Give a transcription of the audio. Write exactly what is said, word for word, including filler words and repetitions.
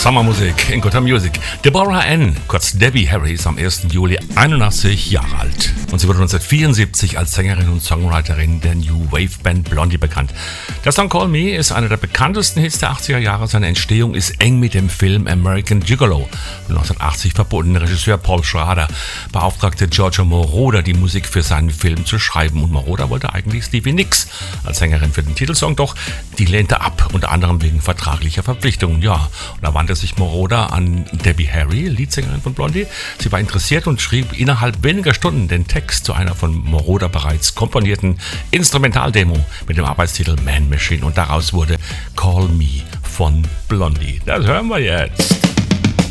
Sommermusik in Gutter Music. Deborah Ann, kurz Debbie Harry, ist am ersten Juli einundachtzig Jahre alt. Und sie wurde neunzehnhundertvierundsiebzig als Sängerin und Songwriterin der New Wave Band Blondie bekannt. Der Song Call Me ist einer der bekanntesten Hits der achtziger Jahre. Seine Entstehung ist eng mit dem Film American Gigolo. neunzehnhundertachtzig verbunden. Regisseur Paul Schrader beauftragte Giorgio Moroder, die Musik für seinen Film zu schreiben. Und Moroder wollte eigentlich Stevie Nicks als Sängerin für den Titelsong, doch die lehnte ab, unter anderem wegen vertraglicher Verpflichtungen. Ja, und da wandte sich Moroder an Debbie Harry, Leadsängerin von Blondie. Sie war interessiert und schrieb innerhalb weniger Stunden den Text zu einer von Moroder bereits komponierten Instrumentaldemo mit dem Arbeitstitel Man Machine. Und daraus wurde Call Me von Blondie. Das hören wir jetzt.